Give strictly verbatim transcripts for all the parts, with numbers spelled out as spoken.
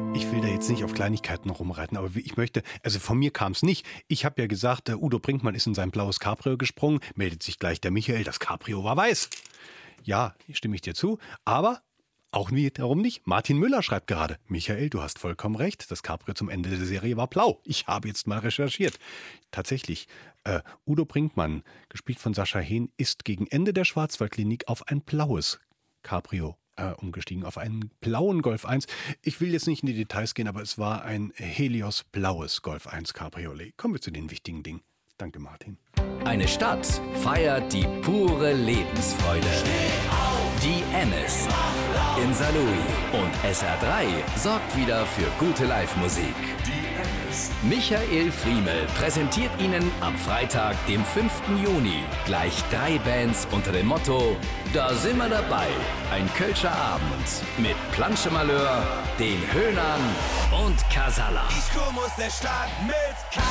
Ich will da jetzt nicht auf Kleinigkeiten rumreiten, aber ich möchte, also von mir kam es nicht. Ich habe ja gesagt, der Udo Brinkmann ist in sein blaues Cabrio gesprungen, meldet sich gleich der Michael, das Cabrio war weiß. Ja, stimme ich dir zu, aber auch wiederum nicht. Martin Müller schreibt gerade, Michael, du hast vollkommen recht, das Cabrio zum Ende der Serie war blau. Ich habe jetzt mal recherchiert. Tatsächlich, äh, Udo Brinkmann, gespielt von Sascha Hehn, ist gegen Ende der Schwarzwaldklinik auf ein blaues Cabrio Äh, umgestiegen, auf einen blauen Golf eins. Ich will jetzt nicht in die Details gehen, aber es war ein Helios blaues Golf eins Cabriolet. Kommen wir zu den wichtigen Dingen. Danke, Martin. Eine Stadt feiert die pure Lebensfreude. Die Ems in Saarlouis und S R drei sorgt wieder für gute Live-Musik. Michael Friemel präsentiert Ihnen am Freitag, dem fünften Juni, gleich drei Bands unter dem Motto Da sind wir dabei. Ein Kölscher Abend mit Planche Malheur, den Höhnern und Casalla. Ich komm aus der Stadt mit K.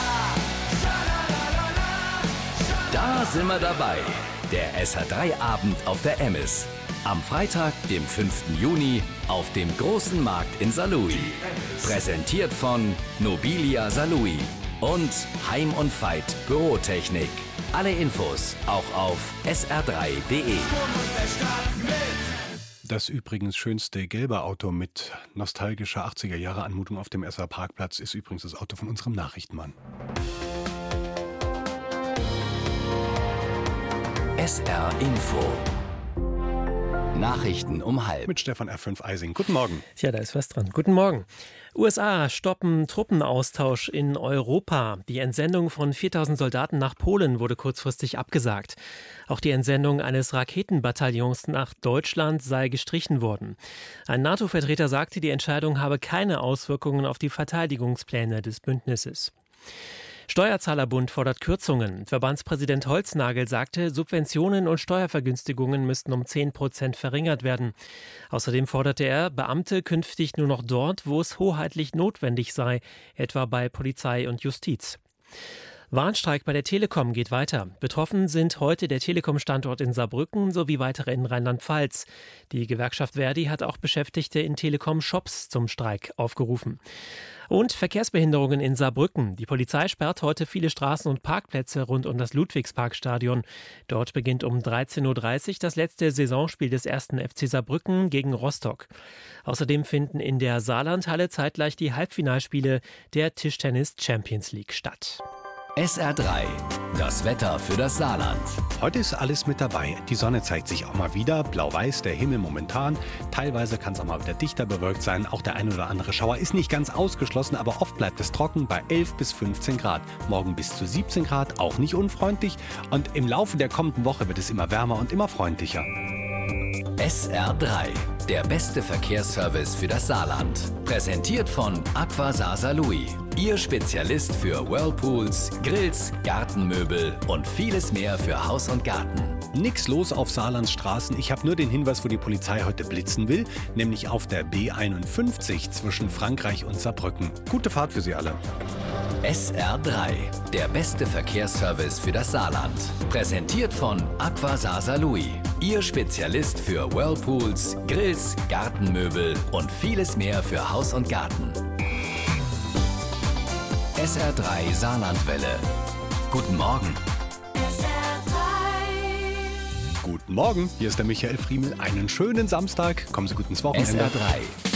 Da sind wir dabei. Der S R drei Abend auf der Ems. Am Freitag, dem fünften Juni, auf dem großen Markt in Saarlouis. Präsentiert von Nobilia Saarlouis und Heim und Veit Bürotechnik. Alle Infos auch auf s r drei punkt d e. Das übrigens schönste gelbe Auto mit nostalgischer achtziger-Jahre-Anmutung auf dem S R-Parkplatz ist übrigens das Auto von unserem Nachrichtenmann. S R Info. Nachrichten um halb. Mit Stefan R fünf Eising. Guten Morgen. Tja, da ist was dran. Guten Morgen. U S A stoppen Truppenaustausch in Europa. Die Entsendung von viertausend Soldaten nach Polen wurde kurzfristig abgesagt. Auch die Entsendung eines Raketenbataillons nach Deutschland sei gestrichen worden. Ein NATO-Vertreter sagte, die Entscheidung habe keine Auswirkungen auf die Verteidigungspläne des Bündnisses. Steuerzahlerbund fordert Kürzungen. Verbandspräsident Holznagel sagte, Subventionen und Steuervergünstigungen müssten um zehn Prozent verringert werden. Außerdem forderte er, Beamte künftig nur noch dort, wo es hoheitlich notwendig sei, etwa bei Polizei und Justiz. Warnstreik bei der Telekom geht weiter. Betroffen sind heute der Telekom-Standort in Saarbrücken sowie weitere in Rheinland-Pfalz. Die Gewerkschaft Verdi hat auch Beschäftigte in Telekom-Shops zum Streik aufgerufen. Und Verkehrsbehinderungen in Saarbrücken. Die Polizei sperrt heute viele Straßen und Parkplätze rund um das Ludwigsparkstadion. Dort beginnt um dreizehn Uhr dreißig das letzte Saisonspiel des ersten F C Saarbrücken gegen Rostock. Außerdem finden in der Saarlandhalle zeitgleich die Halbfinalspiele der Tischtennis Champions League statt. S R drei. Das Wetter für das Saarland. Heute ist alles mit dabei. Die Sonne zeigt sich auch mal wieder. Blau-weiß der Himmel momentan. Teilweise kann es auch mal wieder dichter bewölkt sein. Auch der ein oder andere Schauer ist nicht ganz ausgeschlossen, aber oft bleibt es trocken bei elf bis fünfzehn Grad. Morgen bis zu siebzehn Grad, auch nicht unfreundlich. Und im Laufe der kommenden Woche wird es immer wärmer und immer freundlicher. S R drei. Der beste Verkehrsservice für das Saarland. Präsentiert von Aqua Saar-Saarlouis. Ihr Spezialist für Whirlpools, Grills, Gartenmöbel und vieles mehr für Haus und Garten. Nix los auf Saarlands Straßen. Ich habe nur den Hinweis, wo die Polizei heute blitzen will, nämlich auf der B einundfünfzig zwischen Frankreich und Saarbrücken. Gute Fahrt für Sie alle. S R drei. Der beste Verkehrsservice für das Saarland. Präsentiert von Aqua Saar-Saarlouis. Ihr Spezialist für Whirlpools, Grills, Gartenmöbel und vieles mehr für Haus und Garten. S R drei Saarlandwelle. Guten Morgen. S R drei. Guten Morgen, hier ist der Michael Friemel. Einen schönen Samstag. Kommen Sie gut ins Wochenende. S R drei.